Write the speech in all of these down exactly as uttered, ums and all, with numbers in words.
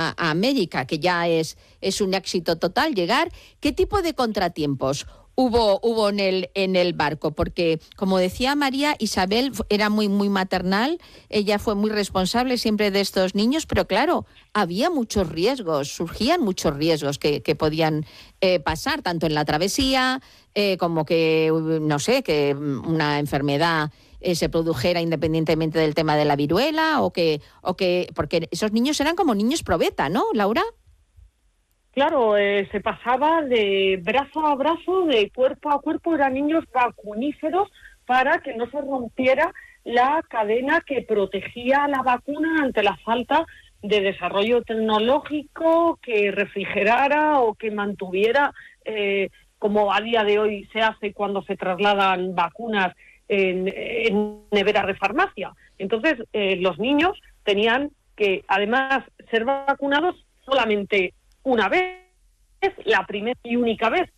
a, a América, que ya es, es un éxito total llegar. ¿Qué tipo de contratiempos hubo, hubo en el, en el barco? Porque, como decía María, Isabel era muy, muy maternal, ella fue muy responsable siempre de estos niños, pero claro, había muchos riesgos, surgían muchos riesgos que, que podían eh, pasar, tanto en la travesía, eh, como que, no sé, que una enfermedad eh, se produjera independientemente del tema de la viruela, o que, o que, porque esos niños eran como niños probeta, ¿no, Laura? Claro, eh, se pasaba de brazo a brazo, de cuerpo a cuerpo, eran niños vacuníferos para que no se rompiera la cadena que protegía a la vacuna ante la falta de desarrollo tecnológico, que refrigerara o que mantuviera, eh, como a día de hoy se hace cuando se trasladan vacunas en, en neveras de farmacia. Entonces, eh, los niños tenían que, además, ser vacunados solamente una vez, la primera y única vez.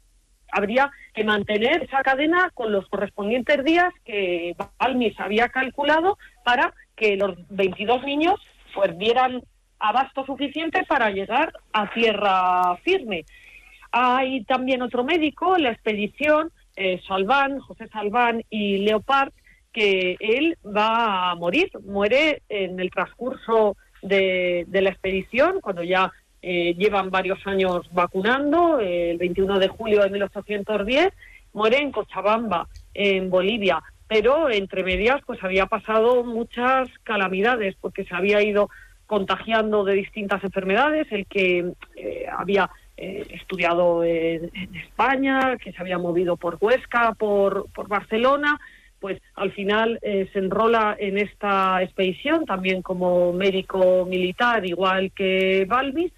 Habría que mantener esa cadena con los correspondientes días que Balmis había calculado para que los veintidós niños pues dieran abasto suficiente para llegar a tierra firme. Hay también otro médico en la expedición, eh, Salván, José Salván y Leopard, que él va a morir, muere en el transcurso de, de la expedición, cuando ya Eh, llevan varios años vacunando. Eh, el veintiuno de julio de mil ochocientos diez muere en Cochabamba, en Bolivia, pero entre medias pues había pasado muchas calamidades, porque se había ido contagiando de distintas enfermedades, el que eh, había eh, estudiado en, en España, que se había movido por Huesca, por, por Barcelona, pues al final eh, se enrola en esta expedición, también como médico militar, igual que Balmis,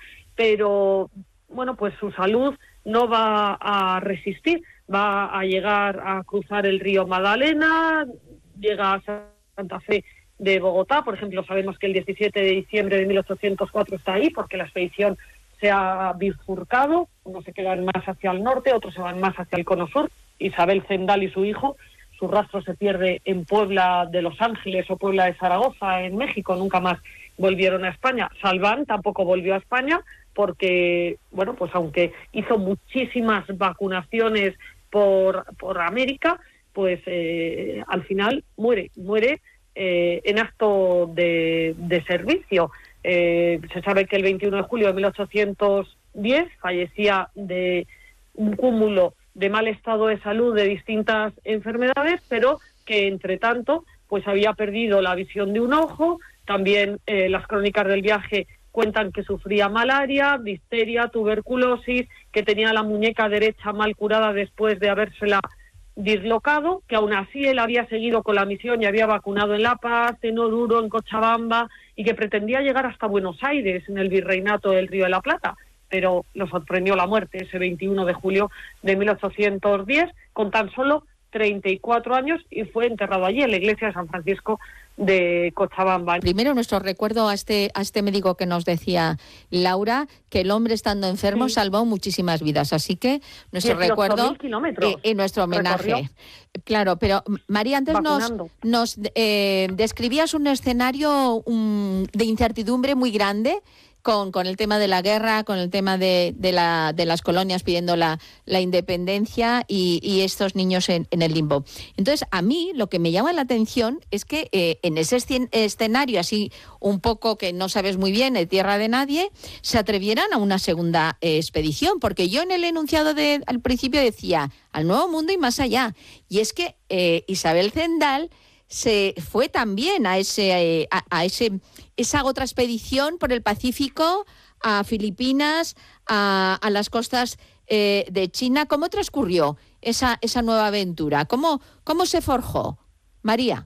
pero bueno, pues su salud no va a resistir, va a llegar a cruzar el río Magdalena, llega a Santa Fe de Bogotá, por ejemplo, sabemos que el diecisiete de diciembre de mil ochocientos cuatro está ahí, porque la expedición se ha bifurcado, unos se quedan más hacia el norte, otros se van más hacia el cono sur. Isabel Zendal y su hijo, su rastro se pierde en Puebla de Los Ángeles o Puebla de Zaragoza, en México, nunca más volvieron a España. Salván tampoco volvió a España porque, bueno, pues aunque hizo muchísimas vacunaciones por, por América, pues eh, al final muere, muere eh, en acto de, de servicio. Eh, se sabe que el veintiuno de julio de mil ochocientos diez fallecía de un cúmulo de mal estado de salud de distintas enfermedades, pero que entre tanto pues había perdido la visión de un ojo. También eh, las crónicas del viaje cuentan que sufría malaria, difteria, tuberculosis, que tenía la muñeca derecha mal curada después de habérsela dislocado, que aún así él había seguido con la misión y había vacunado en La Paz, en Oruro, en Cochabamba, y que pretendía llegar hasta Buenos Aires, en el Virreinato del Río de la Plata, pero lo sorprendió la muerte ese veintiuno de julio de mil ochocientos diez, con tan solo treinta y cuatro años, y fue enterrado allí en la iglesia de San Francisco de Cochabamba. Primero, nuestro recuerdo a este, a este médico que nos decía Laura, que el hombre estando enfermo sí. salvó muchísimas vidas, así que nuestro recuerdo eh, y nuestro homenaje. Recorrió. Claro, pero María, antes Vacunando. nos, nos eh, describías un escenario um, de incertidumbre muy grande, Con, con el tema de la guerra, con el tema de, de, la, de las colonias pidiendo la, la independencia y, y estos niños en, en el limbo. Entonces, a mí lo que me llama la atención es que eh, en ese escenario así un poco que no sabes muy bien, de tierra de nadie, se atrevieran a una segunda eh, expedición, porque yo en el enunciado de, al principio decía al Nuevo Mundo y más allá. Y es que eh, Isabel Zendal se fue también a ese a, a ese esa otra expedición por el Pacífico, a Filipinas, a, a las costas eh, de China. ¿Cómo transcurrió esa esa nueva aventura? ¿Cómo cómo se forjó, María?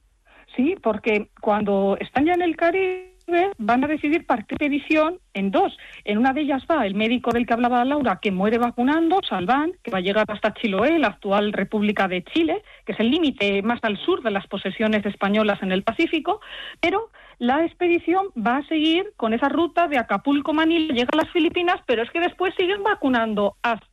Sí, porque cuando están ya en el Caribe van a decidir partir de expedición en dos. En una de ellas va el médico del que hablaba Laura, que muere vacunando, Salván, que va a llegar hasta Chiloé, la actual República de Chile, que es el límite más al sur de las posesiones españolas en el Pacífico, pero la expedición va a seguir con esa ruta de Acapulco, Manila, llega a las Filipinas, pero es que después siguen vacunando hasta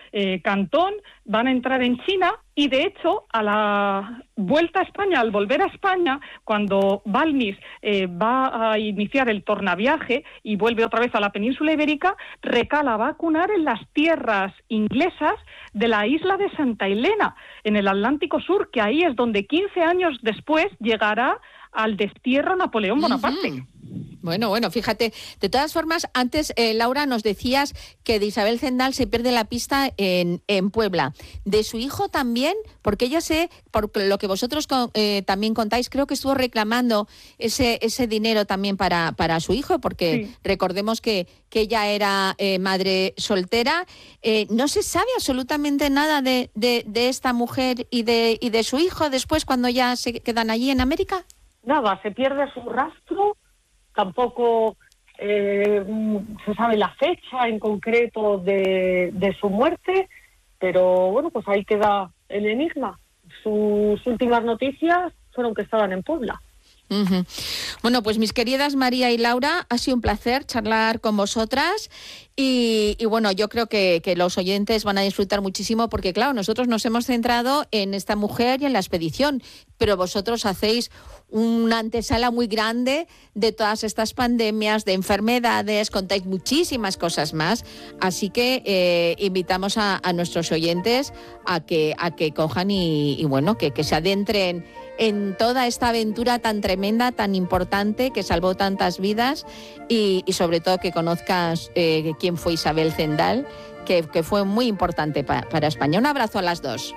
eh, Cantón, van a entrar en China y, de hecho, a la vuelta a España, al volver a España, cuando Balmis eh, va a iniciar el tornaviaje y vuelve otra vez a la península ibérica, recala a vacunar en las tierras inglesas de la isla de Santa Elena, en el Atlántico Sur, que ahí es donde quince años después llegará al destierro Napoleón Bonaparte. Uh-huh. Bueno, bueno, fíjate. De todas formas, antes, eh, Laura, nos decías que de Isabel Zendal se pierde la pista en, en Puebla. ¿De su hijo también? Porque ya sé, por lo que vosotros eh, también contáis, creo que estuvo reclamando ese ese dinero también para, para su hijo, porque sí. Recordemos que, que ella era eh, madre soltera. Eh, ¿No se sabe absolutamente nada de, de, de esta mujer y de, y de su hijo después, cuando ya se quedan allí en América? Nada, se pierde su rastro. Tampoco eh, se sabe la fecha en concreto de, de su muerte, pero bueno, pues ahí queda el enigma. Sus últimas noticias fueron que estaban en Puebla. Uh-huh. Bueno, pues mis queridas María y Laura, ha sido un placer charlar con vosotras y, y bueno, yo creo que, que los oyentes van a disfrutar muchísimo porque, claro, nosotros nos hemos centrado en esta mujer y en la expedición, pero vosotros hacéis una antesala muy grande de todas estas pandemias, de enfermedades, contáis muchísimas cosas más, así que eh, invitamos a, a nuestros oyentes a que, a que cojan y, y bueno, que, que se adentren en toda esta aventura tan tremenda, tan importante, que salvó tantas vidas y, y sobre todo que conozcas eh, quién fue Isabel Zendal, que, que fue muy importante pa, para España. Un abrazo a las dos.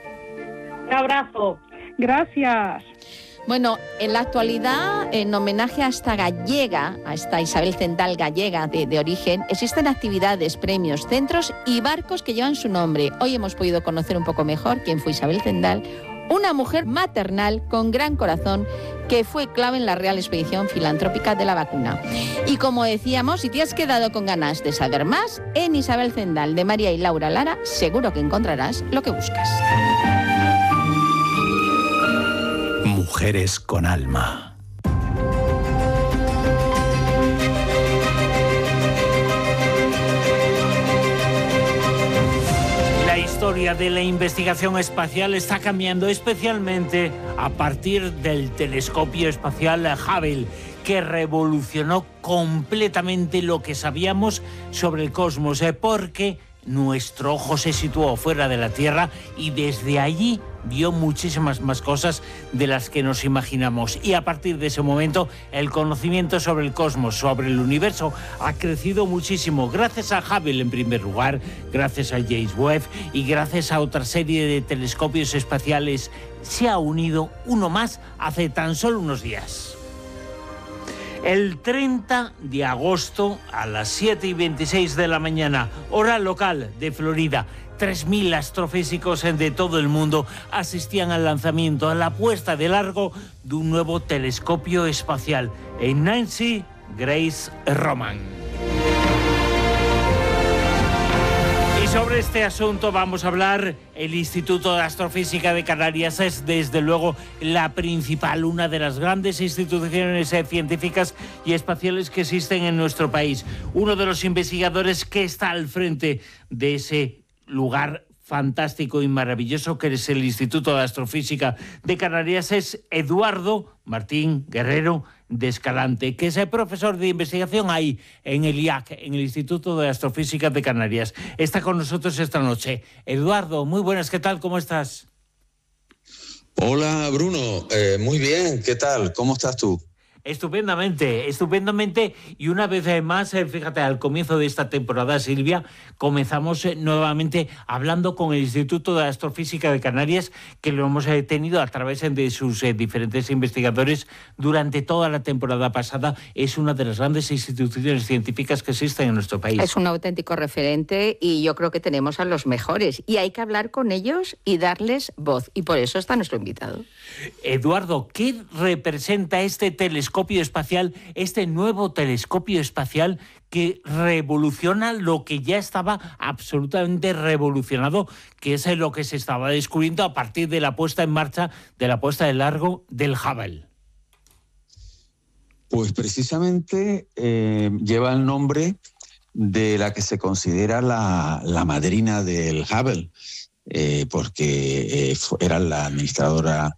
Un abrazo. Gracias. Bueno, en la actualidad, en homenaje a esta gallega, a esta Isabel Zendal gallega de, de origen, existen actividades, premios, centros y barcos que llevan su nombre. Hoy hemos podido conocer un poco mejor quién fue Isabel Zendal, una mujer maternal con gran corazón que fue clave en la Real Expedición Filantrópica de la Vacuna. Y como decíamos, si te has quedado con ganas de saber más, en Isabel Zendal de María y Laura Lara seguro que encontrarás lo que buscas. Mujeres con alma. La historia de la investigación espacial está cambiando, especialmente a partir del telescopio espacial Hubble, que revolucionó completamente lo que sabíamos sobre el cosmos, ¿eh? porque nuestro ojo se situó fuera de la Tierra y desde allí vio muchísimas más cosas de las que nos imaginamos. Y a partir de ese momento, el conocimiento sobre el cosmos, sobre el universo, ha crecido muchísimo. Gracias a Hubble, en primer lugar, gracias a James Webb y gracias a otra serie de telescopios espaciales. Se ha unido uno más hace tan solo unos días. El treinta de agosto a las siete y veintiséis de la mañana, hora local de Florida, tres mil astrofísicos de todo el mundo asistían al lanzamiento, a la puesta de largo de un nuevo telescopio espacial en Nancy Grace Roman. Y sobre este asunto vamos a hablar. El Instituto de Astrofísica de Canarias es, desde luego, la principal, una de las grandes instituciones científicas y espaciales que existen en nuestro país. Uno de los investigadores que está al frente de ese lugar fantástico y maravilloso que es el Instituto de Astrofísica de Canarias es Eduardo Martín Guerrero de Escalante, que es el profesor de investigación ahí en el I A C, en el Instituto de Astrofísica de Canarias. Está con nosotros esta noche. Eduardo, muy buenas, ¿qué tal? ¿Cómo estás? Hola, Bruno. Eh, muy bien, ¿qué tal? ¿Cómo estás tú? Estupendamente, estupendamente. Y una vez más, fíjate, al comienzo de esta temporada, Silvia, comenzamos nuevamente hablando con el Instituto de Astrofísica de Canarias, que lo hemos tenido a través de sus diferentes investigadores durante toda la temporada pasada. Es una de las grandes instituciones científicas que existen en nuestro país. Es un auténtico referente y yo creo que tenemos a los mejores. Y hay que hablar con ellos y darles voz. Y por eso está nuestro invitado. Eduardo, ¿qué representa este telescopio espacial, este nuevo telescopio espacial que revoluciona lo que ya estaba absolutamente revolucionado, que es lo que se estaba descubriendo a partir de la puesta en marcha, de la puesta de largo del Hubble? Pues precisamente eh, lleva el nombre de la que se considera la, la madrina del Hubble, eh, porque eh, fue, era la administradora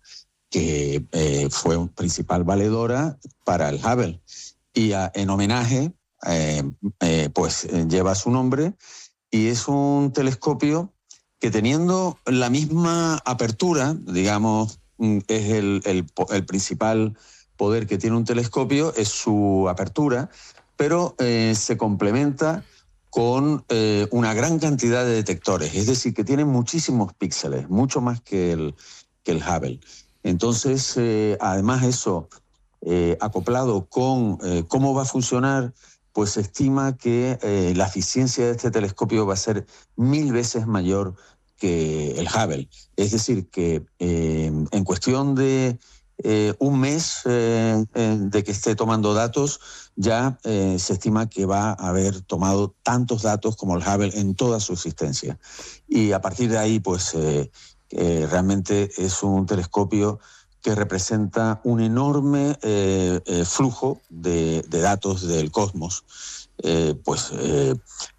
que eh, fue principal valedora para el Hubble. Y a, en homenaje, eh, eh, pues eh, lleva su nombre, y es un telescopio que, teniendo la misma apertura, digamos, es el, el, el principal poder que tiene un telescopio, es su apertura, pero eh, se complementa con eh, una gran cantidad de detectores, es decir, que tiene muchísimos píxeles, mucho más que el, que el Hubble. Entonces, eh, además eso, eh, acoplado con eh, cómo va a funcionar, pues se estima que eh, la eficiencia de este telescopio va a ser mil veces mayor que el Hubble. Es decir, que eh, en cuestión de eh, un mes eh, eh, de que esté tomando datos, ya eh, se estima que va a haber tomado tantos datos como el Hubble en toda su existencia. Y a partir de ahí, pues eh, eh, realmente es un telescopio que representa un enorme eh, eh, flujo de, de datos del cosmos, eh, pues eh,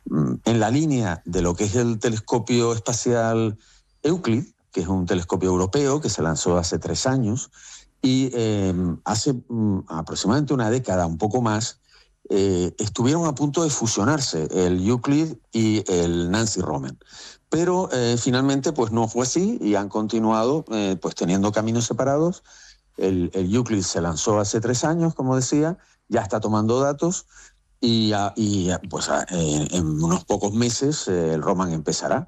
en la línea de lo que es el telescopio espacial Euclid, que es un telescopio europeo que se lanzó hace tres años, y eh, hace mm, aproximadamente una década, un poco más, eh, estuvieron a punto de fusionarse el Euclid y el Nancy Roman. Pero eh, finalmente pues no fue así y han continuado eh, pues teniendo caminos separados. El, el Euclid se lanzó hace tres años, como decía, ya está tomando datos y, y pues en, en unos pocos meses eh, el Roman empezará.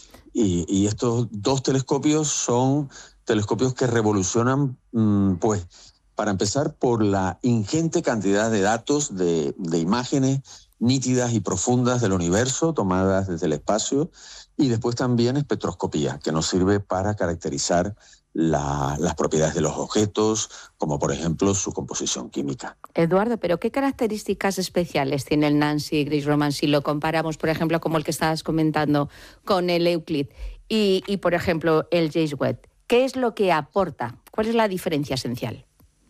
Y, y estos dos telescopios son telescopios que revolucionan, mmm, pues para empezar, por la ingente cantidad de datos, de, de imágenes nítidas y profundas del universo tomadas desde el espacio, y después también espectroscopía, que nos sirve para caracterizar la, las propiedades de los objetos, como por ejemplo su composición química. Eduardo, ¿pero qué características especiales tiene el Nancy Grace Roman si lo comparamos, por ejemplo, como el que estabas comentando, con el Euclid y, y por ejemplo, el James Webb? ¿Qué es lo que aporta? ¿Cuál es la diferencia esencial?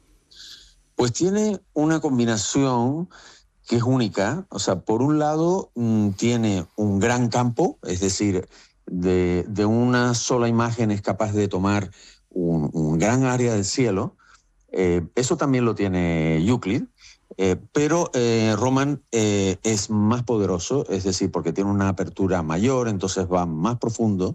Pues tiene una combinación que es única. O sea, por un lado mmm, tiene un gran campo, es decir, de, de una sola imagen es capaz de tomar un, un gran área del cielo. Eh, eso también lo tiene Euclid, eh, pero eh, Roman eh, es más poderoso, es decir, porque tiene una apertura mayor, entonces va más profundo.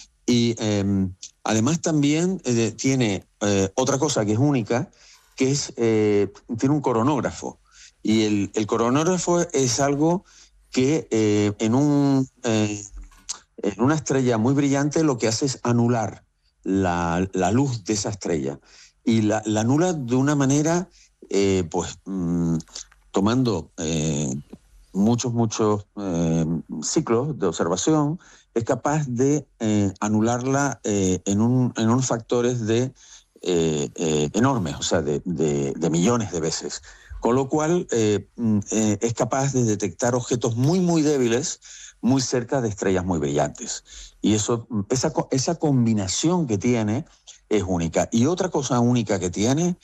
Y eh, además también eh, tiene eh, otra cosa que es única, que es eh, tiene un coronógrafo. Y el, el coronógrafo es algo que eh, en, un, eh, en una estrella muy brillante lo que hace es anular la, la luz de esa estrella. Y la, la anula de una manera, eh, pues, mmm, tomando eh, muchos, muchos eh, ciclos de observación, es capaz de eh, anularla eh, en, un, en unos factores de, eh, eh, enormes, o sea, de, de, de millones de veces. Con lo cual eh, eh, es capaz de detectar objetos muy, muy débiles muy cerca de estrellas muy brillantes. Y eso, esa, esa combinación que tiene es única. Y otra cosa única que tiene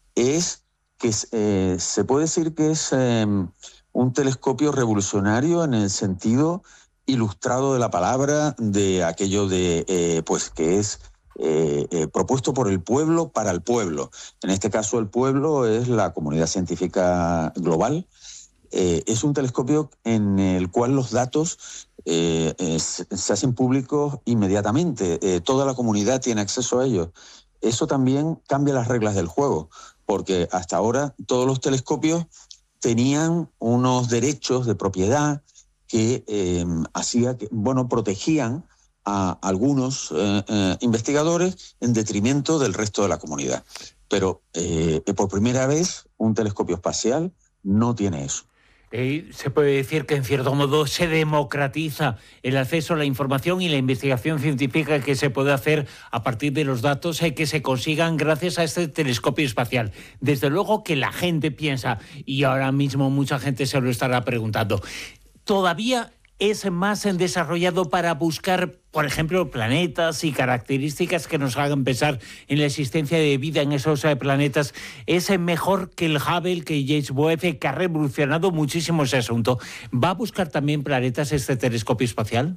es que eh, se puede decir que es eh, un telescopio revolucionario en el sentido ilustrado de la palabra, de aquello de eh, pues que es eh, eh, propuesto por el pueblo para el pueblo. En este caso el pueblo es la comunidad científica global. Eh, es un telescopio en el cual los datos eh, eh, se hacen públicos inmediatamente. Eh, toda la comunidad tiene acceso a ellos. Eso también cambia las reglas del juego, porque hasta ahora todos los telescopios tenían unos derechos de propiedad que eh, hacía que, bueno, protegían a algunos eh, eh, investigadores en detrimento del resto de la comunidad. Pero eh, por primera vez un telescopio espacial no tiene eso. Eh, se puede decir que en cierto modo se democratiza el acceso a la información y la investigación científica que se puede hacer a partir de los datos eh, que se consigan gracias a este telescopio espacial. Desde luego que la gente piensa, y ahora mismo mucha gente se lo estará preguntando, ¿todavía es más desarrollado para buscar, por ejemplo, planetas y características que nos hagan pensar en la existencia de vida en esos planetas. ¿Es mejor que el Hubble, que James Webb, que ha revolucionado muchísimo ese asunto? ¿Va a buscar también planetas este telescopio espacial?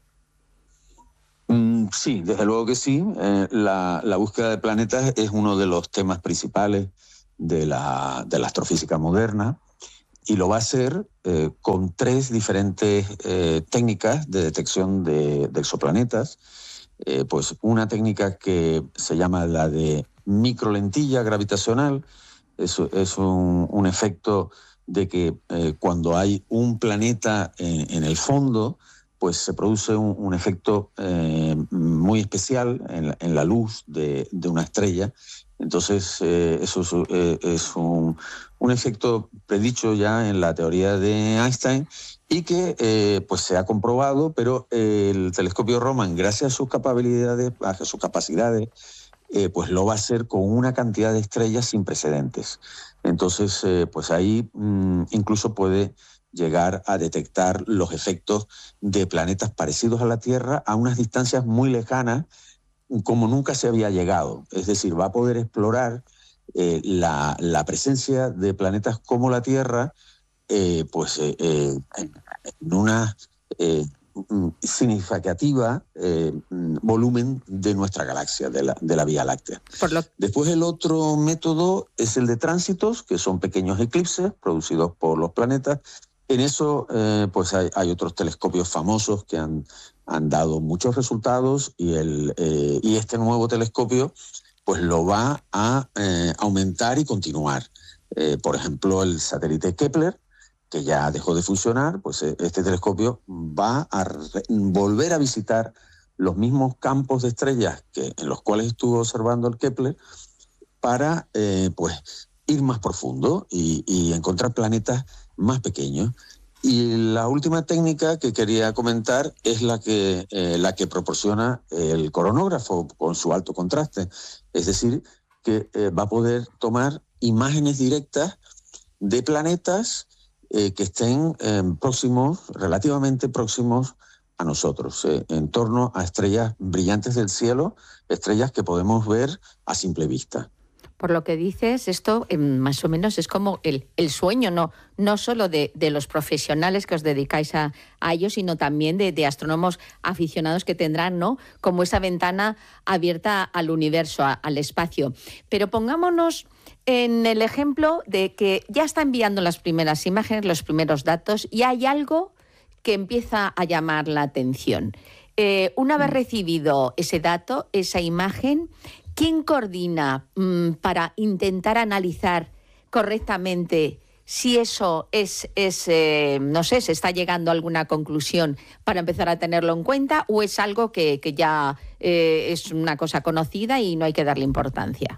Mm, sí, desde luego que sí. Eh, la, la búsqueda de planetas es uno de los temas principales de la, de la astrofísica moderna. Y lo va a hacer eh, con tres diferentes eh, técnicas de detección de, de exoplanetas. Eh, pues una técnica que se llama la de microlentilla gravitacional. Es, es un, un efecto de que eh, cuando hay un planeta en, en el fondo, pues se produce un, un efecto eh, muy especial en la, en la luz de, de una estrella. Entonces, eh, eso es, eh, es un, un efecto predicho ya en la teoría de Einstein y que eh, pues se ha comprobado, pero eh, el telescopio Roman, gracias a sus capacidades, a sus capacidades eh, pues lo va a hacer con una cantidad de estrellas sin precedentes. Entonces, eh, pues ahí mmm, incluso puede llegar a detectar los efectos de planetas parecidos a la Tierra a unas distancias muy lejanas, como nunca se había llegado. Es decir, va a poder explorar eh, la, la presencia de planetas como la Tierra eh, pues, eh, eh, en una eh, significativa eh, volumen de nuestra galaxia, de la, de la Vía Láctea. Por lo... Después el otro método es el de tránsitos, que son pequeños eclipses producidos por los planetas. En eso eh, pues hay, hay otros telescopios famosos que han han dado muchos resultados y, el, eh, y este nuevo telescopio pues lo va a eh, aumentar y continuar. Eh, por ejemplo, el satélite Kepler, que ya dejó de funcionar, pues eh, este telescopio va a re- volver a visitar los mismos campos de estrellas que, en los cuales estuvo observando el Kepler para eh, pues, ir más profundo y, y encontrar planetas más pequeños. Y la última técnica que quería comentar es la que, eh, la que proporciona el coronógrafo con su alto contraste. Es decir, que eh, va a poder tomar imágenes directas de planetas eh, que estén eh, próximos, relativamente próximos a nosotros, eh, en torno a estrellas brillantes del cielo, estrellas que podemos ver a simple vista. Por lo que dices, esto eh, más o menos es como el, el sueño, no, no solo de, de los profesionales que os dedicáis a, a ello, sino también de, de astrónomos aficionados que tendrán, ¿no?, como esa ventana abierta al universo, a, al espacio. Pero pongámonos en el ejemplo de que ya está enviando las primeras imágenes, los primeros datos, y hay algo que empieza a llamar la atención. Eh, una vez recibido ese dato, esa imagen, ¿quién coordina mmm, para intentar analizar correctamente si eso es, es eh, no sé, se está llegando a alguna conclusión para empezar a tenerlo en cuenta, o es algo que, que ya eh, es una cosa conocida y no hay que darle importancia?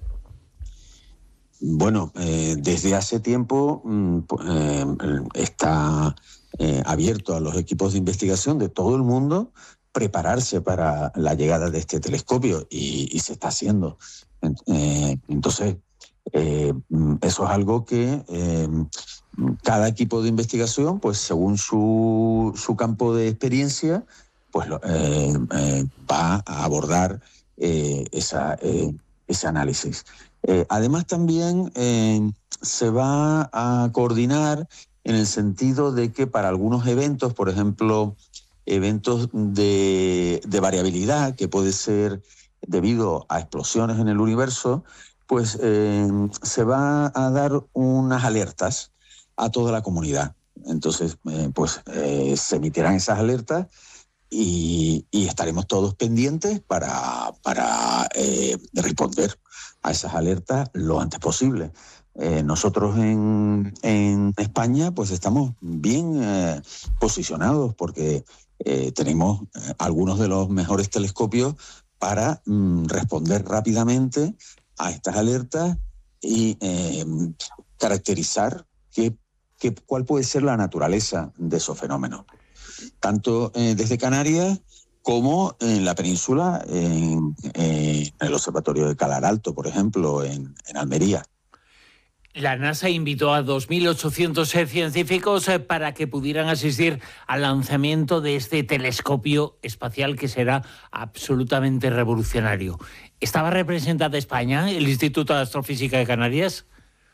Bueno, eh, desde hace tiempo eh, está eh, abierto a los equipos de investigación de todo el mundo prepararse para la llegada de este telescopio y, y se está haciendo. Eh, entonces, eh, eso es algo que eh, cada equipo de investigación, pues según su, su campo de experiencia, pues eh, eh, va a abordar eh, esa, eh, ese análisis. Eh, además, también eh, se va a coordinar en el sentido de que para algunos eventos, por ejemplo, eventos de, de variabilidad, que puede ser debido a explosiones en el universo, pues eh, se va a dar unas alertas a toda la comunidad. Entonces, eh, pues eh, se emitirán esas alertas y, y estaremos todos pendientes para, para eh, responder a esas alertas lo antes posible. Eh, nosotros en, en España pues estamos bien eh, posicionados porque eh, tenemos eh, algunos de los mejores telescopios para mm, responder rápidamente a estas alertas y eh, caracterizar qué, qué, cuál puede ser la naturaleza de esos fenómenos. Tanto eh, desde Canarias como en la península, en, en el Observatorio de Calar Alto, por ejemplo, en, en Almería. La NASA invitó a dos mil ochocientos científicos para que pudieran asistir al lanzamiento de este telescopio espacial que será absolutamente revolucionario. ¿Estaba representada España, el Instituto de Astrofísica de Canarias?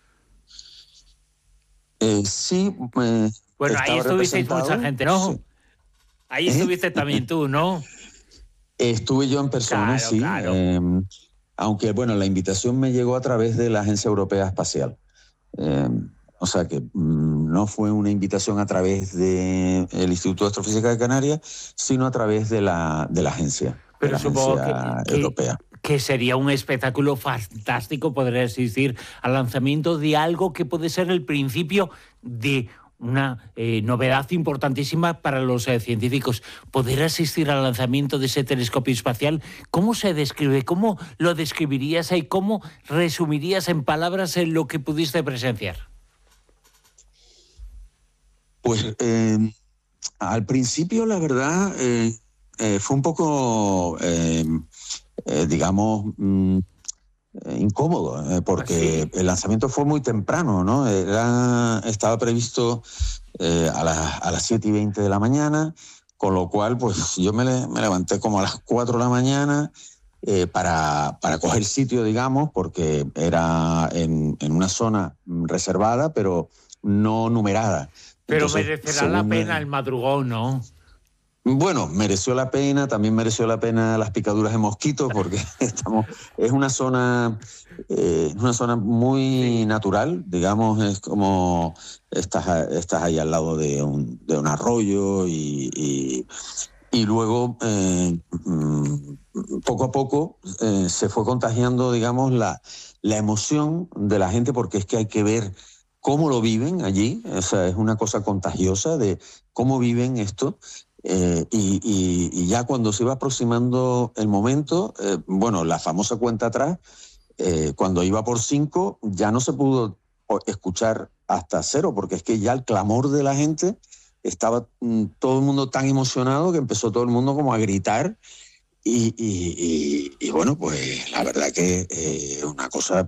Eh, sí. Eh, bueno, ahí estuvisteis mucha gente, ¿no? Sí. Ahí estuviste ¿Eh? también tú, ¿no? Estuve yo en persona, claro, sí. Claro. Eh, aunque, bueno, la invitación me llegó a través de la Agencia Europea Espacial. Eh, o sea que mm, no fue una invitación a través del Instituto de Astrofísica de Canarias, sino a través de la, de la agencia, Pero de la supongo agencia que, europea. Que, que sería un espectáculo fantástico poder asistir al lanzamiento de algo que puede ser el principio de una eh, novedad importantísima para los eh, científicos. Poder asistir al lanzamiento de ese telescopio espacial, ¿cómo se describe? ¿Cómo lo describirías y cómo resumirías en palabras en lo que pudiste presenciar? Pues eh, al principio, la verdad, eh, eh, fue un poco, eh, eh, digamos... Mm, incómodo, eh, porque ¿Ah, sí? el lanzamiento fue muy temprano, ¿no? Era, estaba previsto eh, a, la, a las siete y veinte de la mañana, con lo cual pues yo me, le, me levanté como a las cuatro de la mañana eh, para, para coger sitio, digamos, porque era en, en una zona reservada, pero no numerada. Pero Entonces, merecerá la pena el madrugón, ¿no? Bueno, mereció la pena, también mereció la pena las picaduras de mosquitos, porque estamos, es una zona, eh, una zona muy natural, digamos, es como estás, estás ahí al lado de un, de un arroyo y, y, y luego eh, poco a poco eh, se fue contagiando, digamos, la, la emoción de la gente, porque es que hay que ver cómo lo viven allí, o sea, es una cosa contagiosa de cómo viven esto. Eh, y, y, y ya cuando se iba aproximando el momento, eh, bueno, la famosa cuenta atrás, eh, cuando iba por cinco, ya no se pudo escuchar hasta cero, porque es que ya el clamor de la gente estaba mm, todo el mundo tan emocionado que empezó todo el mundo como a gritar. Y, y, y, y bueno, pues la verdad que es eh, una cosa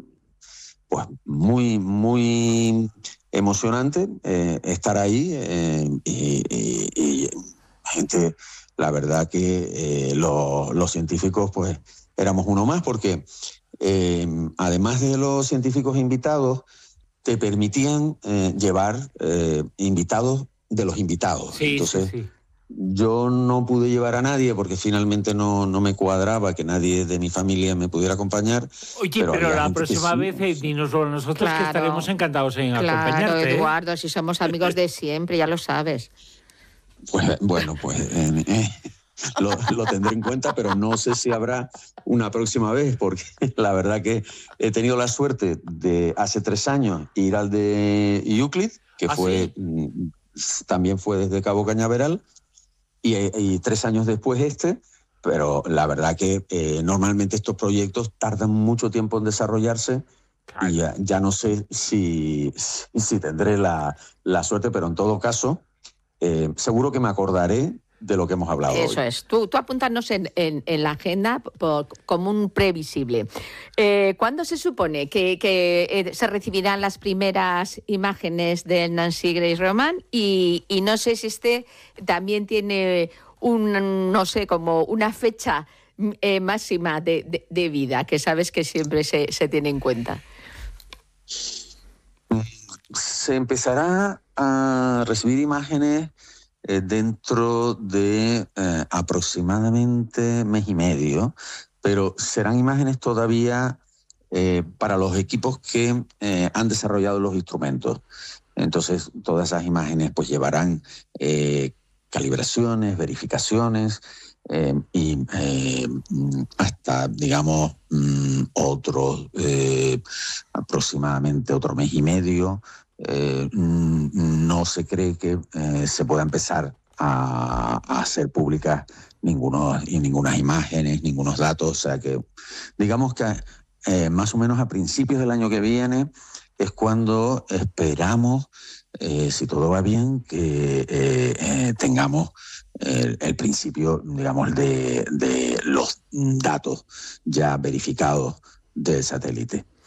pues muy, muy emocionante eh, estar ahí eh, y, y, y gente, la verdad que eh, lo, los científicos pues éramos uno más, porque eh, además de los científicos invitados te permitían eh, llevar eh, invitados de los invitados. Sí, Entonces, sí, sí. Yo no pude llevar a nadie porque finalmente no, no me cuadraba que nadie de mi familia me pudiera acompañar. Oye, pero, pero la próxima vez sí, dinoslo nosotros claro, que estaremos encantados en claro, acompañarte. Claro, Eduardo, ¿eh? Si somos amigos de siempre, ya lo sabes. Pues bueno, pues eh, eh, lo, lo tendré en cuenta, pero no sé si habrá una próxima vez, porque la verdad que he tenido la suerte de hace tres años ir al de Euclid, que ¿Ah, fue sí? también fue desde Cabo Cañaveral. Y, y tres años después este, pero la verdad que eh, normalmente estos proyectos tardan mucho tiempo en desarrollarse claro. y ya, ya no sé si, si tendré la, la suerte, pero en todo caso, eh, seguro que me acordaré de lo que hemos hablado Eso hoy. es, tú, tú apúntanos en, en, en la agenda por, como un previsible. Eh, ¿Cuándo se supone que, que eh, se recibirán las primeras imágenes del Nancy Grace Roman? Y, y no sé si este también tiene un, no sé, como una fecha eh, máxima de, de, de vida, que sabes que siempre se, se tiene en cuenta. Se empezará a recibir imágenes Eh, dentro de eh, aproximadamente mes y medio, pero serán imágenes todavía eh, para los equipos que eh, han desarrollado los instrumentos. Entonces, todas esas imágenes pues llevarán eh, calibraciones, verificaciones eh, y eh, hasta, digamos, mm, otros, eh, aproximadamente otro mes y medio. Eh, no se cree que eh, se pueda empezar a, a hacer públicas ninguno, y ninguna imágenes, ningunos datos. O sea que, digamos que eh, más o menos a principios del año que viene es cuando esperamos, eh, si todo va bien, que eh, eh, tengamos el, el principio, digamos, de, de los datos ya verificados del satélite.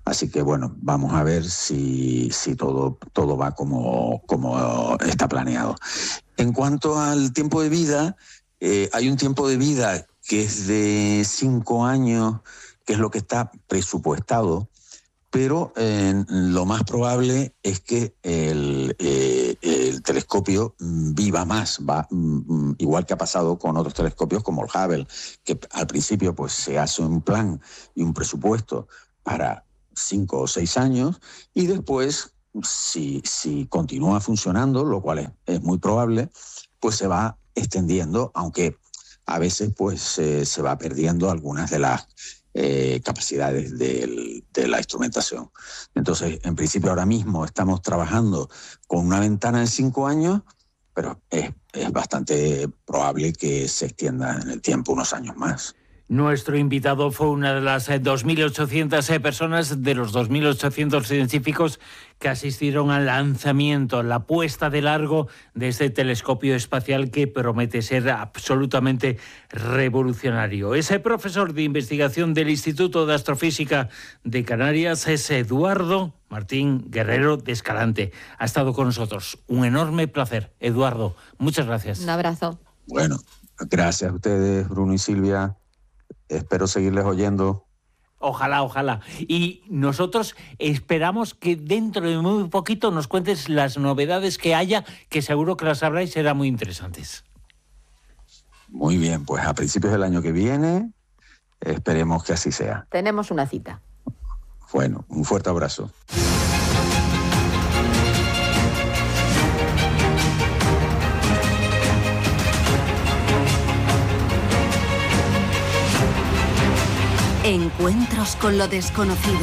Así que bueno, vamos a ver si, si todo, todo va como, como está planeado. En cuanto al tiempo de vida, eh, hay un tiempo de vida que es de cinco años, que es lo que está presupuestado, pero eh, lo más probable es que el, eh, el telescopio viva más, va, mm, igual que ha pasado con otros telescopios como el Hubble, que al principio pues se hace un plan y un presupuesto para cinco o seis años, y después, si, si continúa funcionando, lo cual es, es muy probable, pues se va extendiendo, aunque a veces pues eh, se va perdiendo algunas de las Eh, capacidades del, de la instrumentación. Entonces, en principio ahora mismo estamos trabajando con una ventana de cinco años, pero es, es bastante probable que se extienda en el tiempo unos años más. Nuestro invitado fue una de las dos mil ochocientas personas, de los dos mil ochocientos científicos que asistieron al lanzamiento, la puesta de largo de este telescopio espacial que promete ser absolutamente revolucionario. Ese profesor de investigación del Instituto de Astrofísica de Canarias es Eduardo Martín Guerrero de Escalante. Ha estado con nosotros. Un enorme placer. Eduardo, muchas gracias. Un abrazo. Bueno, gracias a ustedes, Bruno y Silvia. Espero seguirles oyendo. Ojalá, ojalá. Y nosotros esperamos que dentro de muy poquito nos cuentes las novedades que haya, que seguro que las habrá y serán muy interesantes. Muy bien, pues a principios del año que viene esperemos que así sea. Tenemos una cita. Bueno, un fuerte abrazo. Encuentros con lo desconocido.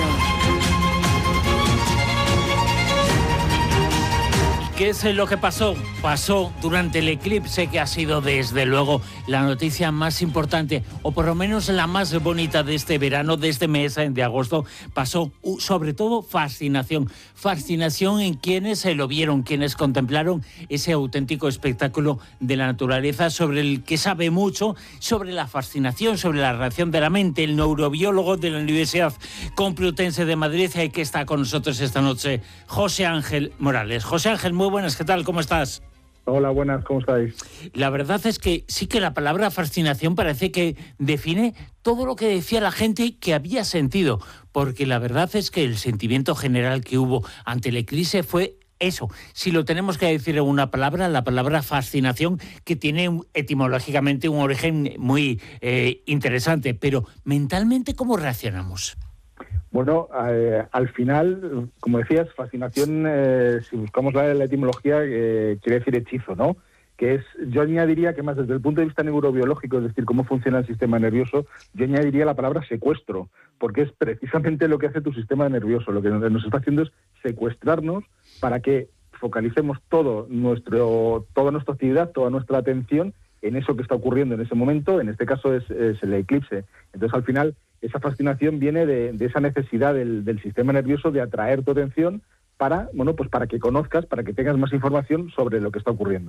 ¿Qué es lo que pasó? Pasó durante el eclipse, que ha sido desde luego la noticia más importante, o por lo menos la más bonita de este verano, de este mes de agosto. Pasó sobre todo fascinación. Fascinación en quienes se lo vieron, quienes contemplaron ese auténtico espectáculo de la naturaleza, sobre el que sabe mucho, sobre la fascinación, sobre la reacción de la mente, el neurobiólogo de la Universidad Complutense de Madrid, y que está con nosotros esta noche, José Ángel Morales. José Ángel, muy buenas, ¿qué tal? ¿Cómo estás? Hola, buenas, ¿cómo estáis? La verdad es que sí que la palabra fascinación parece que define todo lo que decía la gente que había sentido, porque la verdad es que el sentimiento general que hubo ante el eclipse fue eso. Si lo tenemos que decir en una palabra, la palabra fascinación, que tiene etimológicamente un origen muy eh, interesante, pero mentalmente, ¿cómo reaccionamos? Bueno, eh, al final, como decías, fascinación, eh, si buscamos la, la etimología, eh, quiere decir hechizo, ¿no? Que es, yo añadiría que más desde el punto de vista neurobiológico, es decir, cómo funciona el sistema nervioso, yo añadiría la palabra secuestro, porque es precisamente lo que hace tu sistema nervioso. Lo que nos está haciendo es secuestrarnos para que focalicemos todo nuestro, toda nuestra actividad, toda nuestra atención en eso que está ocurriendo en ese momento. En este caso es, es el eclipse. Entonces, al final, esa fascinación viene de, de esa necesidad del, del sistema nervioso de atraer tu atención para, bueno, pues para que conozcas, para que tengas más información sobre lo que está ocurriendo.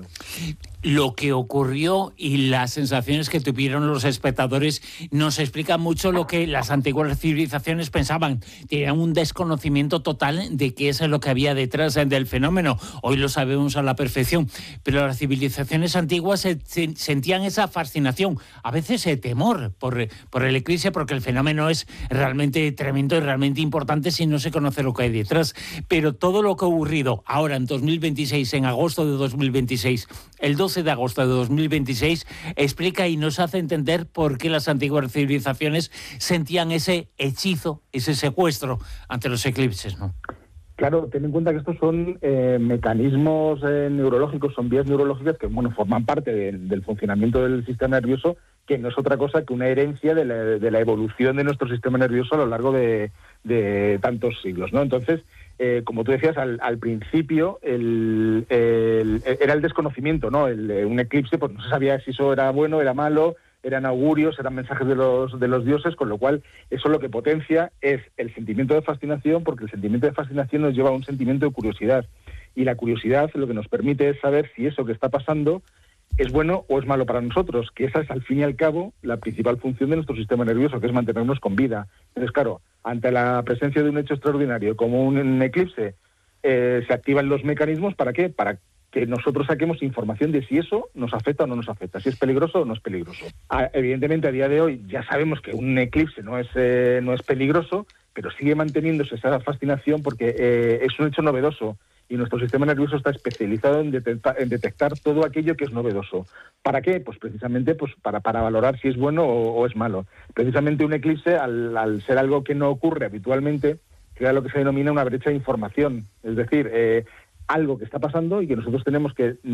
Lo que ocurrió y las sensaciones que tuvieron los espectadores nos explica mucho lo que las antiguas civilizaciones pensaban. Tenían un desconocimiento total de qué es lo que había detrás del fenómeno. Hoy lo sabemos a la perfección, pero las civilizaciones antiguas se, se, sentían esa fascinación, a veces eh, temor por, por el eclipse, porque el fenómeno es realmente tremendo y realmente importante si no se conoce lo que hay detrás. Pero todo lo que ha ocurrido ahora en dos mil veintiséis, en agosto de dos mil veintiséis, el doce de agosto de dos mil veintiséis, explica y nos hace entender por qué las antiguas civilizaciones sentían ese hechizo, ese secuestro ante los eclipses, ¿no? Claro, ten en cuenta que estos son eh, mecanismos eh, neurológicos, son vías neurológicas que, bueno, forman parte de, del funcionamiento del sistema nervioso, que no es otra cosa que una herencia de la, de la evolución de nuestro sistema nervioso a lo largo de, de tantos siglos, ¿no? Entonces, Eh, como tú decías, al, al principio el, el, era el desconocimiento, ¿no? El, un eclipse, pues no se sabía si eso era bueno, era malo, eran augurios, eran mensajes de los, de los dioses, con lo cual eso lo que potencia es el sentimiento de fascinación, porque el sentimiento de fascinación nos lleva a un sentimiento de curiosidad. Y la curiosidad lo que nos permite es saber si eso que está pasando es bueno o es malo para nosotros, que esa es al fin y al cabo la principal función de nuestro sistema nervioso, que es mantenernos con vida. Entonces, claro, ante la presencia de un hecho extraordinario como un, un eclipse, eh, se activan los mecanismos, ¿para qué? Para que nosotros saquemos información de si eso nos afecta o no nos afecta, si es peligroso o no es peligroso. Ah, evidentemente, a día de hoy ya sabemos que un eclipse no es, eh, no es peligroso, pero sigue manteniéndose esa fascinación porque eh, es un hecho novedoso y nuestro sistema nervioso está especializado en detectar, en detectar todo aquello que es novedoso. ¿Para qué? Pues precisamente pues para, para valorar si es bueno o, o es malo. Precisamente un eclipse, al, al ser algo que no ocurre habitualmente, crea lo que se denomina una brecha de información. Es decir, eh, algo que está pasando y que nosotros tenemos que